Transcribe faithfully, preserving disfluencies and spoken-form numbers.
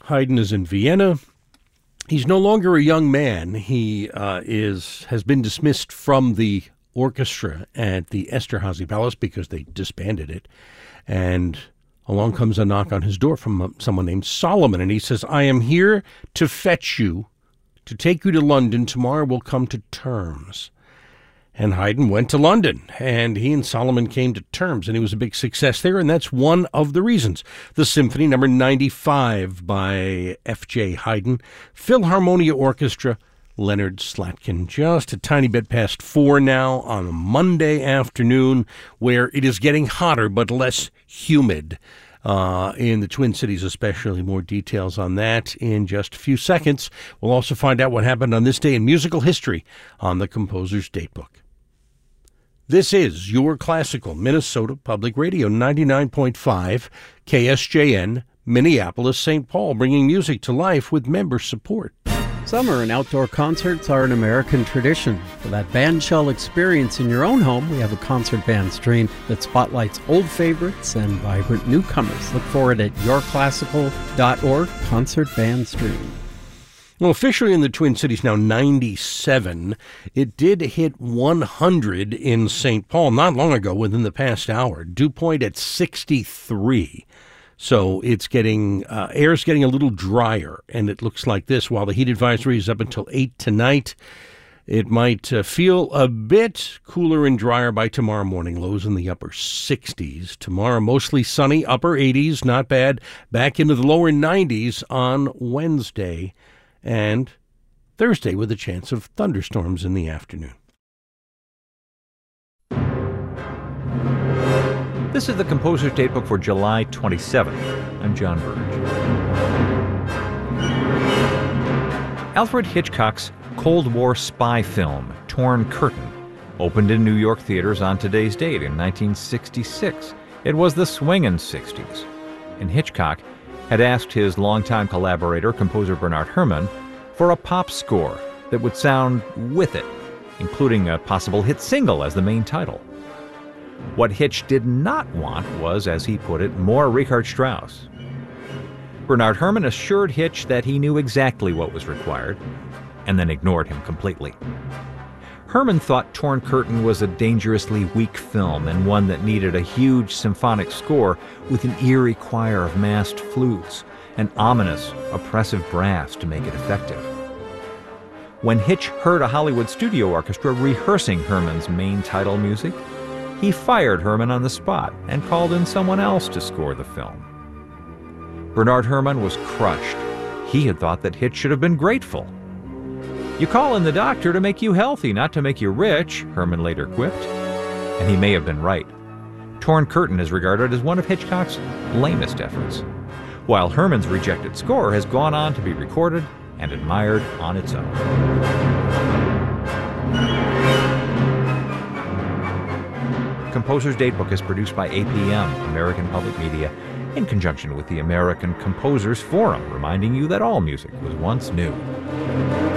Haydn is in Vienna. He's no longer a young man. He uh, is has been dismissed from the orchestra at the Esterhazy Palace because they disbanded it. And along comes a knock on his door from someone named Solomon, and he says, I am here to fetch you, to take you to London. Tomorrow we'll come to terms. And Haydn went to London, and he and Solomon came to terms, and he was a big success there, and that's one of the reasons. The Symphony number ninety-five by F J Haydn, Philharmonia Orchestra, Leonard Slatkin. Just a tiny bit past four now on a Monday afternoon, where it is getting hotter but less humid. Uh, in the Twin Cities especially. More details on that in just a few seconds. We'll also find out what happened on this day in musical history on the Composer's Datebook. This is your classical Minnesota Public Radio, ninety-nine point five K S J N, Minneapolis, Saint Paul, bringing music to life with member support. Summer and outdoor concerts are an American tradition. For that bandshell experience in your own home, we have a concert band stream that spotlights old favorites and vibrant newcomers. Look for it at your classical dot org, Concert Band Stream. Well, officially in the Twin Cities now ninety-seven. It did hit one hundred in Saint Paul not long ago, within the past hour. Dew point at sixty-three. So it's getting, uh, air's getting a little drier, and it looks like this. While the heat advisory is up until eight tonight, it might uh, feel a bit cooler and drier by tomorrow morning. Lows in the upper sixties. Tomorrow, mostly sunny, upper eighties, not bad. Back into the lower nineties on Wednesday. And Thursday with a chance of thunderstorms in the afternoon. This is the Composer's Datebook for July twenty-seventh. I'm John Burge. Alfred Hitchcock's Cold War spy film, Torn Curtain, opened in New York theaters on today's date in nineteen sixty-six. It was the swingin' sixties, and Hitchcock had asked his longtime collaborator, composer Bernard Herrmann, for a pop score that would sound with it, including a possible hit single as the main title. What Hitch did not want was, as he put it, more Richard Strauss. Bernard Herrmann assured Hitch that he knew exactly what was required, and then ignored him completely. Herrmann thought Torn Curtain was a dangerously weak film and one that needed a huge symphonic score with an eerie choir of massed flutes and ominous, oppressive brass to make it effective. When Hitch heard a Hollywood studio orchestra rehearsing Herrmann's main title music, he fired Herrmann on the spot and called in someone else to score the film. Bernard Herrmann was crushed. He had thought that Hitch should have been grateful. "You call in the doctor to make you healthy, not to make you rich," Herrmann later quipped. And he may have been right. Torn Curtain is regarded as one of Hitchcock's lamest efforts, while Herrmann's rejected score has gone on to be recorded and admired on its own. Composer's Datebook is produced by A P M, American Public Media, in conjunction with the American Composers Forum, reminding you that all music was once new.